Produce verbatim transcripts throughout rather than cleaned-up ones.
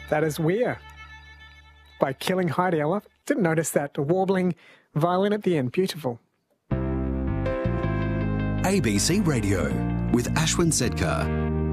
That is Weir by Killing Heidi. I love, didn't notice that. A warbling violin at the end. Beautiful. A B C Radio with Ashwin Sedkar.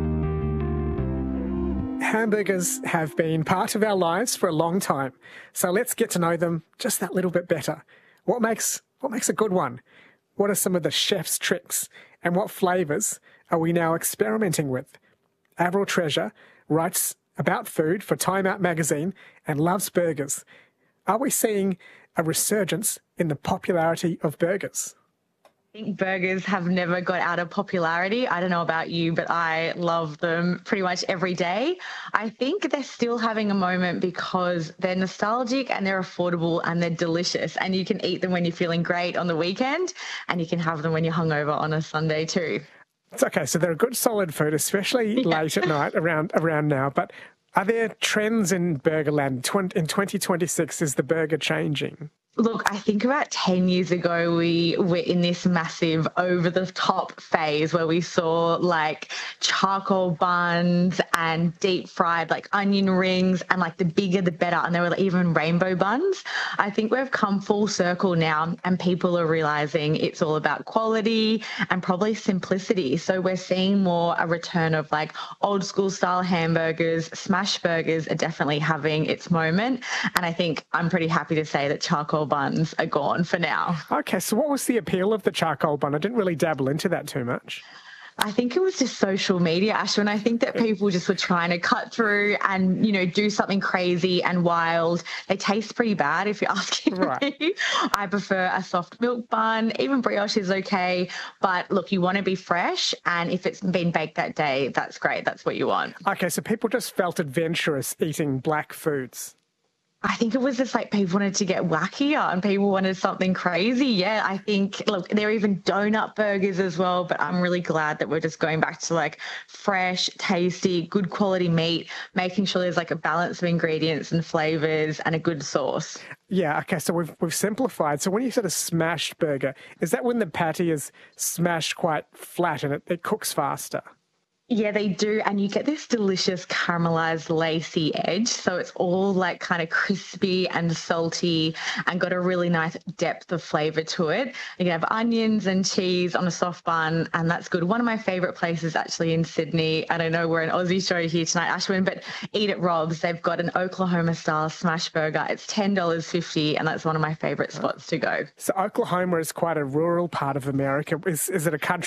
Hamburgers have been part of our lives for a long time, so let's get to know them just that little bit better. What makes what makes a good one? What are some of the chef's tricks? And what flavours are we now experimenting with? Avril Treasure writes about food for Time Out magazine and loves burgers. Are we seeing a resurgence in the popularity of burgers? I think burgers have never got out of popularity. I don't know about you, but I love them pretty much every day. I think they're still having a moment because they're nostalgic and they're affordable and they're delicious. And you can eat them when you're feeling great on the weekend, and you can have them when you're hungover on a Sunday too. It's okay, so they're a good solid food, especially Yeah. late at night around around now. But are there trends in Burgerland? Twen- in twenty twenty-six, is the burger changing? Look, I think about ten years ago, we were in this massive over-the-top phase where we saw like charcoal buns and deep-fried like onion rings, and like the bigger the better, and there were like, even rainbow buns. I think we've come full circle now, and people are realising it's all about quality and probably simplicity. So we're seeing more a return of like old-school style hamburgers. Smash burgers are definitely having its moment, and I think I'm pretty happy to say that charcoal buns are gone for now. Okay, so what was the appeal of the charcoal bun? I didn't really dabble into that too much. I think it was just social media, Ashwin. I think that people just were trying to cut through and, you know, do something crazy and wild. They taste pretty bad if you're asking Right. me. I prefer a soft milk bun. Even brioche is okay. But look, you want to be fresh, and if it's been baked that day, that's great. That's what you want. Okay, so people just felt adventurous eating black foods. I think it was just like people wanted to get wackier and people wanted something crazy. Yeah, I think, look, there are even donut burgers as well, but I'm really glad that we're just going back to like fresh, tasty, good quality meat, making sure there's like a balance of ingredients and flavors and a good sauce. Yeah, okay, so we've we've simplified. So when you said a smashed burger, is that when the patty is smashed quite flat and it, it cooks faster? Yeah, they do. And you get this delicious caramelized lacy edge. So it's all like kind of crispy and salty and got a really nice depth of flavor to it. You can have onions and cheese on a soft bun, and that's good. One of my favorite places actually in Sydney, and I know we're an Aussie show here tonight, Ashwin, but Eat at Rob's, they've got an Oklahoma style smash burger. It's ten dollars fifty, and that's one of my favorite spots to go. So Oklahoma is quite a rural part of America. Is, is it a country